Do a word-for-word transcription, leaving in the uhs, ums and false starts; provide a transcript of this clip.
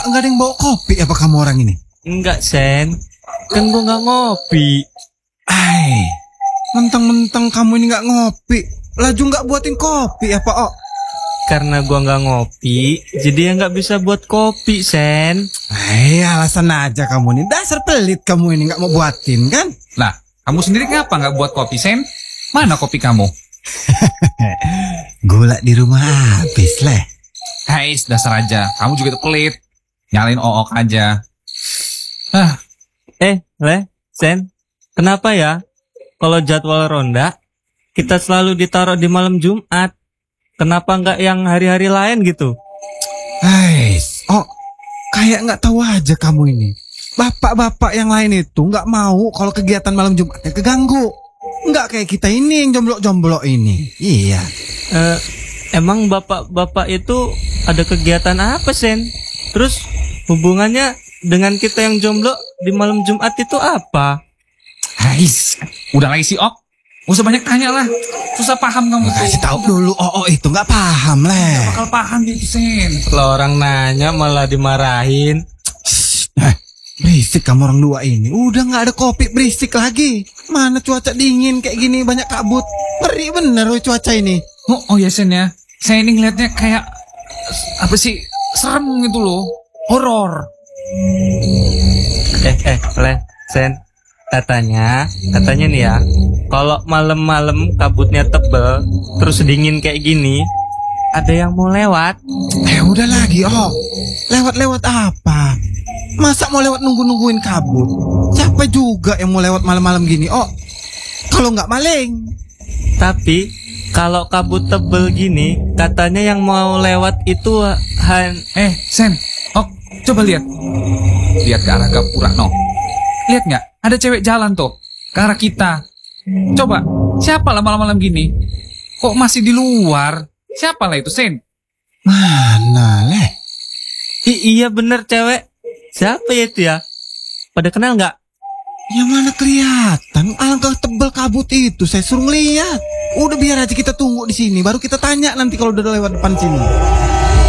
Enggak ada yang bawa kopi apa kamu orang ini? Enggak, Sen. Kan gua nggak ngopi. Ai, mentang-mentang kamu ini nggak ngopi, laju nggak buatin kopi apa, Oh? Karena gua nggak ngopi, jadi ya nggak bisa buat kopi, Sen. Ai, alasan aja kamu ini. Dasar pelit kamu ini, nggak mau buatin kan? Lah, kamu sendiri ngapa nggak buat kopi, Sen? Mana kopi kamu? Gula di rumah habis leh. Hai, dasar aja. Kamu juga tuh pelit. Nyalain ook aja. Ah, Eh, Le, Sen, kenapa ya? Kalau jadwal ronda, kita selalu ditaruh di malam Jumat. Kenapa nggak yang hari-hari lain gitu? Hai, Oh, kayak nggak tahu aja kamu ini. Bapak-bapak yang lain itu nggak mau kalau kegiatan malam Jumatnya keganggu. Nggak kayak kita ini yang jomblo-jomblo ini. Iya. Eh, emang bapak-bapak itu ada kegiatan apa, Sen? Terus hubungannya dengan kita yang jomblo di malam Jumat itu apa? hai, udah lagi si Ok. Gak usah banyak tanya lah. Susah paham kamu tuh. Kasih tahu dulu, Oh, oh itu nggak paham leh. Gak bakal paham gitu, Sen. Kalau orang nanya malah dimarahin. Eh, berisik kamu orang dua ini. Udah nggak ada kopi, berisik lagi. Mana cuaca dingin kayak gini, banyak kabut. Ngeri bener woy cuaca ini. Oh, oh ya, Sen ya. Saya ini ngeliatnya kayak apa sih? Serem gitu loh. Horor. Eh, eh, Le, Sen. Katanya, katanya nih ya, kalau malam-malam kabutnya tebel, terus dingin kayak gini, ada yang mau lewat. Eh udah lagi, Oh. Lewat-lewat apa? Masa mau lewat nunggu-nungguin kabut? Siapa juga yang mau lewat malam-malam gini, Oh? Kalau nggak maling. Tapi kalau kabut tebel gini, katanya yang mau lewat itu han Eh, Sen. Ok, coba lihat. Lihat ke arah gapura, no. Lihat nggak? Ada cewek jalan tuh ke arah kita. Coba, siapa lah malam-malam gini? Kok masih di luar? Siapa lah itu, Sen? Mana leh? I- iya bener cewek. Siapa ya itu ya? Pada kenal nggak? Yang mana kelihatan? Alangkah tebel kabut itu, saya suruh ngeliat. Udah biar aja kita tunggu di sini, baru kita tanya nanti kalau udah lewat depan sini.